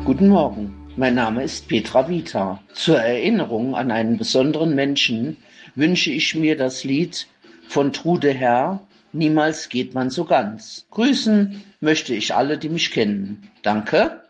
Guten Morgen, mein Name ist Petra Vita. Zur Erinnerung an einen besonderen Menschen wünsche ich mir das Lied von Trude Herr, Niemals geht man so ganz. Grüßen möchte ich alle, die mich kennen. Danke.